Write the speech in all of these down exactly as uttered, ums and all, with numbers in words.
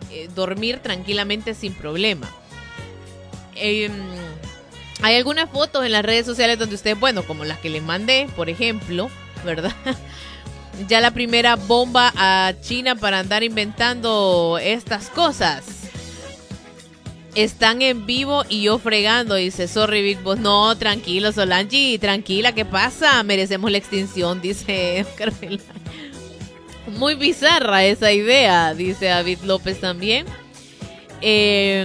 eh, dormir tranquilamente sin problema. Eh, hay algunas fotos en las redes sociales donde ustedes, bueno, como las que les mandé, por ejemplo, ¿verdad? Ya la primera bomba a China para andar inventando estas cosas. Están en vivo y yo fregando, dice, sorry Big Boss. No, tranquilo Solange, tranquila, ¿qué pasa? Merecemos la extinción, dice Carmela. Muy bizarra esa idea, dice David López también. Eh,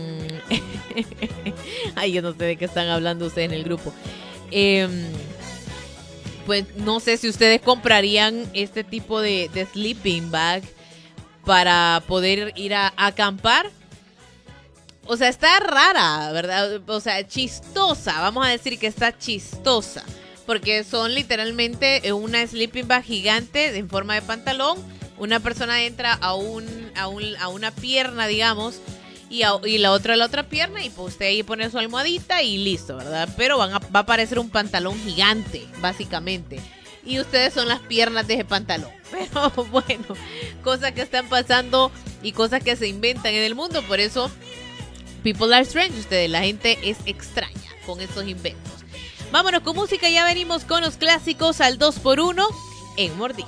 ay, yo no sé de qué están hablando ustedes en el grupo. Eh, pues no sé si ustedes comprarían este tipo de, de sleeping bag para poder ir a, a acampar. O sea, está rara, ¿verdad? O sea, chistosa. Vamos a decir que está chistosa. Porque son literalmente una sleeping bag gigante en forma de pantalón. Una persona entra a un a, un, a una pierna, digamos, y, a, y la otra a la otra pierna. Y pues usted ahí pone su almohadita y listo, ¿verdad? Pero van a, va a parecer un pantalón gigante, básicamente. Y ustedes son las piernas de ese pantalón. Pero bueno, cosas que están pasando y cosas que se inventan en el mundo. Por eso... People are strange, ustedes, la gente es extraña con estos inventos. Vámonos con música, ya venimos con los clásicos al dos por uno en Mordidos.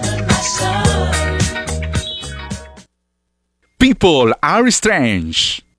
People are strange.